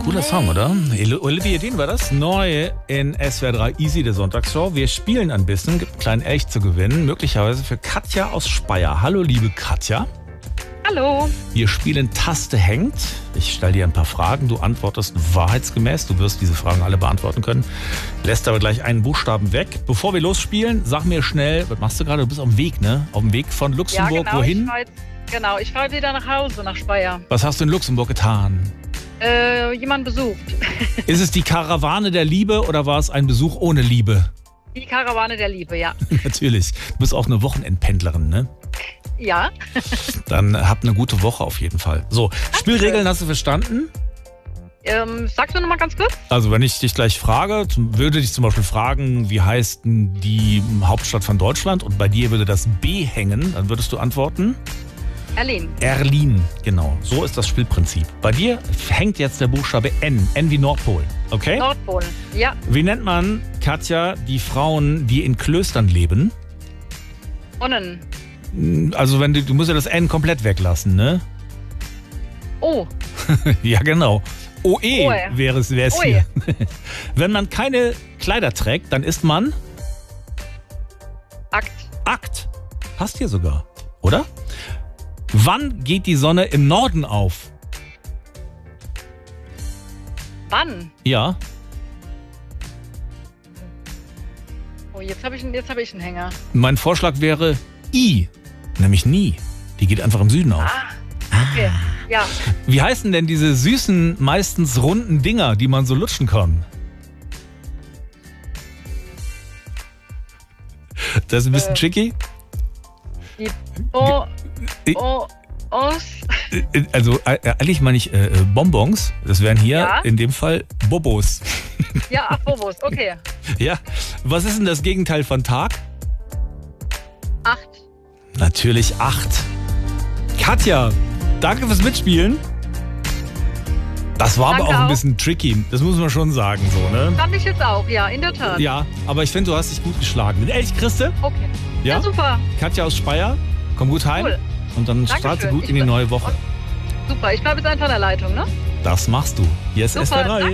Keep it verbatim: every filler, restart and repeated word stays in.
Cooler Song, oder? Olivia Dean war das. Neu in S W R drei Easy, der Sonntagsshow. Wir spielen ein bisschen, gibt einen kleinen Elch zu gewinnen. Möglicherweise für Katja aus Speyer. Hallo, liebe Katja. Hallo. Wir spielen Taste hängt. Ich stelle dir ein paar Fragen. Du antwortest wahrheitsgemäß. Du wirst diese Fragen alle beantworten können. Lässt aber gleich einen Buchstaben weg. Bevor wir losspielen, sag mir schnell, was machst du gerade? Du bist auf dem Weg, ne? Auf dem Weg von Luxemburg. Ja, genau. Wohin? Ich fahr jetzt, genau, ich fahre wieder nach Hause, nach Speyer. Was hast du in Luxemburg getan? Äh, jemand besucht. Ist es die Karawane der Liebe oder war es ein Besuch ohne Liebe? Die Karawane der Liebe, ja. Natürlich. Du bist auch eine Wochenendpendlerin, ne? Ja. Dann habt eine gute Woche auf jeden Fall. So, Danke. Spielregeln hast du verstanden? Ähm, sagst du noch mal ganz kurz? Also wenn ich dich gleich frage, zum- würde ich zum Beispiel fragen, wie heißt denn die Hauptstadt von Deutschland? Und bei dir würde das B hängen, dann würdest du antworten? Erlin. Erlin, genau. So ist das Spielprinzip. Bei dir hängt jetzt der Buchstabe N, N wie Nordpol, okay? Nordpol. Ja. Wie nennt man, Katja, die Frauen, die in Klöstern leben? Nonnen. Also wenn du, du musst ja das N komplett weglassen, ne? Oh. Ja, genau. O E Oe. wäre es wäre es Oe. hier. Wenn man keine Kleider trägt, dann ist man Akt. Akt. Passt hier sogar, oder? Wann geht die Sonne im Norden auf? Wann? Ja, Oh, jetzt habe ich, einen- jetzt hab ich einen Hänger. mein Vorschlag wäre I, nämlich nie. Die geht einfach im Süden auf. Ah. Okay. Ja. Wie heißen denn diese süßen, meistens runden Dinger, die man so lutschen kann? Das ist ein bisschen Äh. tricky. Die O. Ich- O. Os. Äh, Also äh, eigentlich meine ich äh, äh, Bonbons. Das wären hier Ja? in dem Fall Bobos. Ja, ach, Phobos. Okay. Ja. Was ist denn das Gegenteil von Tag? Acht. Natürlich acht. Katja, danke fürs Mitspielen. Das war aber Danke auch ein auch. bisschen tricky. Das muss man schon sagen, so, ne? Fand ich jetzt auch, ja, in der Tat. Ja, aber ich finde, du hast dich gut geschlagen. Den Elch kriegst du. Okay. Ja? Ja, super. Katja aus Speyer, komm gut heim. Cool. Und dann Dankeschön. starte gut Ich in die ble- neue Woche. Super. Ich bleibe jetzt einfach in der Leitung, ne? Das machst du. Hier ist Super, S W R drei. danke.